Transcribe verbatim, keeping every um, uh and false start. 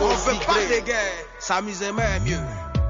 On veut pas des guerres, s'amuser même mieux.